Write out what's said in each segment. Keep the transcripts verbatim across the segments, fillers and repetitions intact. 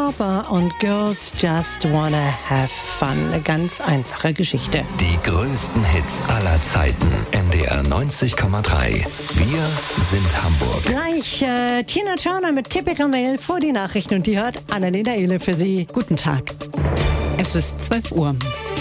Papa und Girls Just Wanna Have Fun. Eine ganz einfache Geschichte. Die größten Hits aller Zeiten. N D R neunzig Komma drei. Wir sind Hamburg. Gleich äh, Tina Turner mit Typical Mail vor die Nachrichten und die hat Annalena Ehle für Sie. Guten Tag. Es ist zwölf Uhr.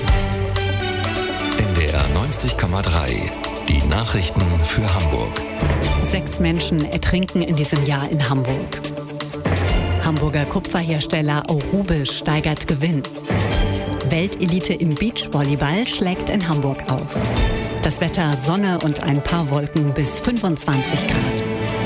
N D R neunzig Komma drei. Die Nachrichten für Hamburg. Sechs Menschen ertrinken in diesem Jahr in Hamburg. Hamburger Kupferhersteller Aurubis steigert Gewinn. Weltelite im Beachvolleyball schlägt in Hamburg auf. Das Wetter Sonne und ein paar Wolken bis fünfundzwanzig Grad.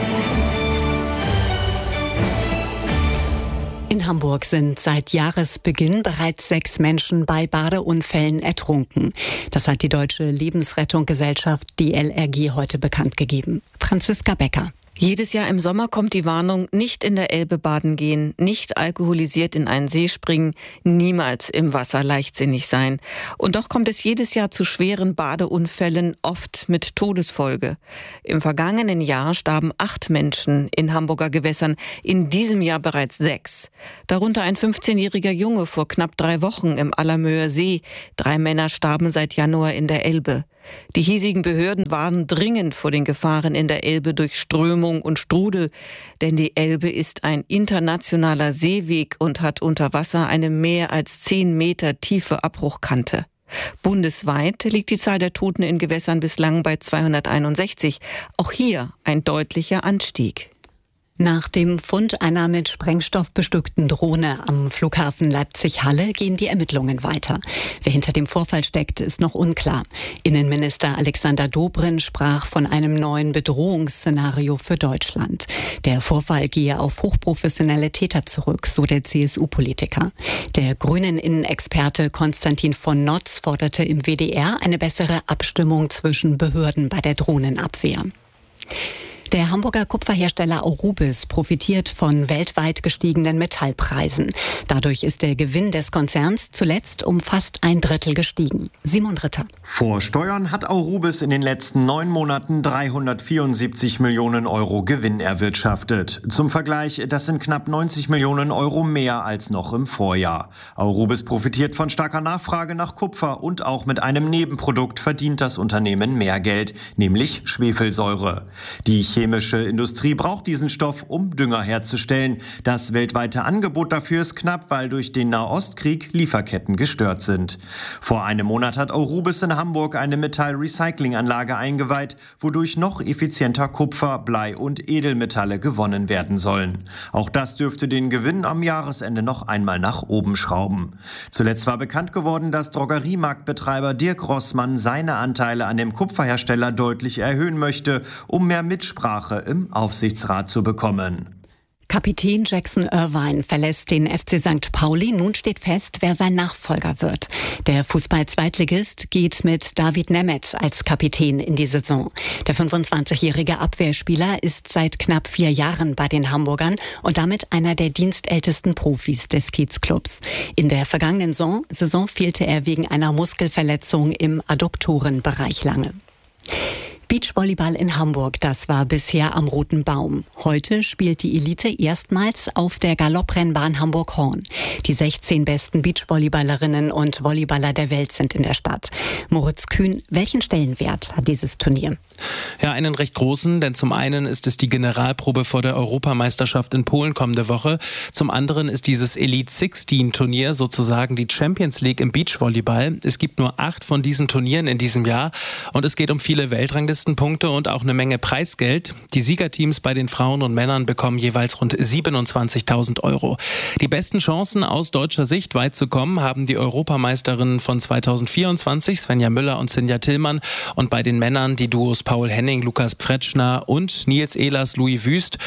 In Hamburg sind seit Jahresbeginn bereits sechs Menschen bei Badeunfällen ertrunken. Das hat die Deutsche Lebensrettungsgesellschaft D L R G heute bekannt gegeben. Franziska Becker. Jedes Jahr im Sommer kommt die Warnung, nicht in der Elbe baden gehen, nicht alkoholisiert in einen See springen, niemals im Wasser leichtsinnig sein. Und doch kommt es jedes Jahr zu schweren Badeunfällen, oft mit Todesfolge. Im vergangenen Jahr starben acht Menschen in Hamburger Gewässern, in diesem Jahr bereits sechs. Darunter ein fünfzehnjähriger Junge vor knapp drei Wochen im Allermöer See. Drei Männer starben seit Januar in der Elbe. Die hiesigen Behörden warnen dringend vor den Gefahren in der Elbe durch Strömung und Strudel, denn die Elbe ist ein internationaler Seeweg und hat unter Wasser eine mehr als zehn Meter tiefe Abbruchkante. Bundesweit liegt die Zahl der Toten in Gewässern bislang bei zweihunderteinundsechzig. Auch hier ein deutlicher Anstieg. Nach dem Fund einer mit Sprengstoff bestückten Drohne am Flughafen Leipzig-Halle gehen die Ermittlungen weiter. Wer hinter dem Vorfall steckt, ist noch unklar. Innenminister Alexander Dobrindt sprach von einem neuen Bedrohungsszenario für Deutschland. Der Vorfall gehe auf hochprofessionelle Täter zurück, so der C S U-Politiker. Der grünen Innenexperte Konstantin von Notz forderte im W D R eine bessere Abstimmung zwischen Behörden bei der Drohnenabwehr. Der Hamburger Kupferhersteller Aurubis profitiert von weltweit gestiegenen Metallpreisen. Dadurch ist der Gewinn des Konzerns zuletzt um fast ein Drittel gestiegen. Simon Ritter. Vor Steuern hat Aurubis in den letzten neun Monaten dreihundertvierundsiebzig Millionen Euro Gewinn erwirtschaftet. Zum Vergleich, das sind knapp neunzig Millionen Euro mehr als noch im Vorjahr. Aurubis profitiert von starker Nachfrage nach Kupfer und auch mit einem Nebenprodukt verdient das Unternehmen mehr Geld, nämlich Schwefelsäure. Die chemische Industrie braucht diesen Stoff, um Dünger herzustellen. Das weltweite Angebot dafür ist knapp, weil durch den Nahostkrieg Lieferketten gestört sind. Vor einem Monat hat Aurubis in Hamburg eine Metallrecyclinganlage eingeweiht, wodurch noch effizienter Kupfer, Blei und Edelmetalle gewonnen werden sollen. Auch das dürfte den Gewinn am Jahresende noch einmal nach oben schrauben. Zuletzt war bekannt geworden, dass Drogeriemarktbetreiber Dirk Rossmann seine Anteile an dem Kupferhersteller deutlich erhöhen möchte, um mehr Mitsprache im Aufsichtsrat zu bekommen. Kapitän Jackson Irvine verlässt den F C Sankt Pauli. Nun steht fest, wer sein Nachfolger wird. Der Fußball-Zweitligist geht mit David Nemeth als Kapitän in die Saison. Der fünfundzwanzigjährige Abwehrspieler ist seit knapp vier Jahren bei den Hamburgern und damit einer der dienstältesten Profis des Kiezclubs. In der vergangenen Saison, Saison fehlte er wegen einer Muskelverletzung im Adduktorenbereich lange. Beachvolleyball in Hamburg, das war bisher am Roten Baum. Heute spielt die Elite erstmals auf der Galopprennbahn Hamburg-Horn. Die sechzehn besten Beachvolleyballerinnen und Volleyballer der Welt sind in der Stadt. Moritz Kühn, welchen Stellenwert hat dieses Turnier? Ja, einen recht großen, denn zum einen ist es die Generalprobe vor der Europameisterschaft in Polen kommende Woche. Zum anderen ist dieses Elite sechzehn Turnier sozusagen die Champions League im Beachvolleyball. Es gibt nur acht von diesen Turnieren in diesem Jahr und es geht um viele Weltranglisten. Punkte und auch eine Menge Preisgeld. Die Siegerteams bei den Frauen und Männern bekommen jeweils rund siebenundzwanzigtausend Euro. Die besten Chancen aus deutscher Sicht weit zu kommen haben die Europameisterinnen von zweitausendvierundzwanzig, Svenja Müller und Sinja Tillmann, und bei den Männern die Duos Paul Henning, Lukas Pfretschner und Nils Ehlers, Louis Wüst.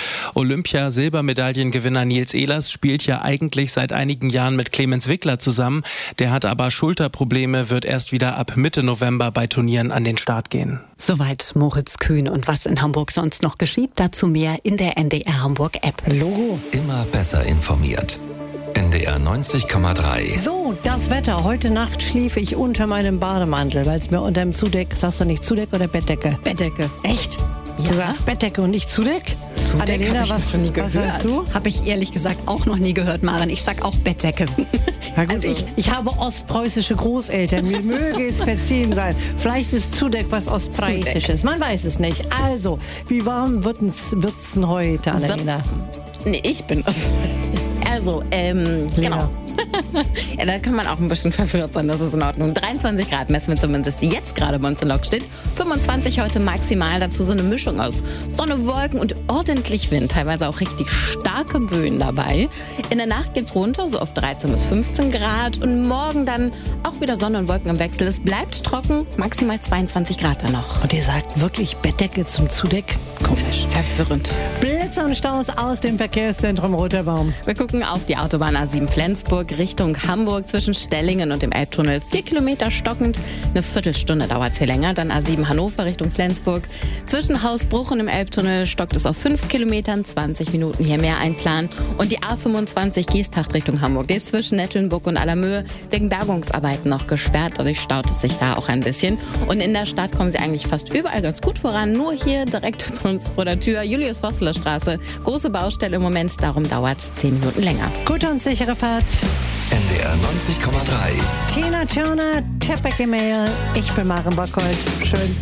Olympia-Silbermedaillengewinner Nils Ehlers spielt ja eigentlich seit einigen Jahren mit Clemens Wickler zusammen. Der hat aber Schulterprobleme, wird erst wieder ab Mitte November bei Turnieren an den Start gehen. Soweit Moritz Kühn. Und was in Hamburg sonst noch geschieht, dazu mehr in der N D R Hamburg App. Logo. Immer besser informiert. N D R neunzig Komma drei. So, das Wetter. Heute Nacht schlief ich unter meinem Bademantel, weil es mir unter dem Zudeck, sagst du nicht Zudeck oder Bettdecke? Bettdecke. Echt? Du sagst Bettdecke und nicht Zudeck? Zudeck habe ich was, noch nie gehört. Was hast du? Habe ich ehrlich gesagt auch noch nie gehört, Maren. Ich sag auch Bettdecke. Na gut, Also- ich, ich habe ostpreußische Großeltern. Mir möge es verziehen sein. Vielleicht ist Zudeck was Ostpreußisches. Man weiß es nicht. Also, wie warm wird es denn heute, Annalena? Nee, ich bin es. Also, ähm, genau. Ja, da kann man auch ein bisschen verwirrt sein, das ist in Ordnung. dreiundzwanzig Grad messen wir zumindest jetzt gerade bei uns in Lokstedt. fünfundzwanzig heute maximal, dazu so eine Mischung aus Sonne, Wolken und ordentlich Wind. Teilweise auch richtig starke Böen dabei. In der Nacht geht's runter, so auf dreizehn bis fünfzehn Grad. Und morgen dann auch wieder Sonne und Wolken im Wechsel. Es bleibt trocken, maximal zweiundzwanzig Grad dann noch. Und ihr sagt wirklich Bettdecke zum Zudeck? Komisch. Verwirrend. Blitze und Staus aus dem Verkehrszentrum Roter Baum. Wir gucken auf die Autobahn A sieben Flensburg Richtung Hamburg zwischen Stellingen und dem Elbtunnel. Vier Kilometer stockend, eine Viertelstunde dauert es hier länger. Dann A sieben Hannover Richtung Flensburg. Zwischen Hausbruch und dem Elbtunnel stockt es auf fünf Kilometern, zwanzig Minuten hier mehr einplanen. Und die A fünfundzwanzig Geesthacht Richtung Hamburg, die ist zwischen Nettelnburg und Allermöhe wegen Bergungsarbeiten noch gesperrt. Dadurch staut es sich da auch ein bisschen. Und in der Stadt kommen sie eigentlich fast überall ganz gut voran. Nur hier direkt bei uns vor der Tür, Julius-Vosseler Straße. Große Baustelle im Moment, darum dauert es zehn Minuten länger. Gute und sichere Fahrt. N D R neunzig Komma drei. Tina Turner, Teppich im Mail. Ich bin Maren Bockholz. Schön.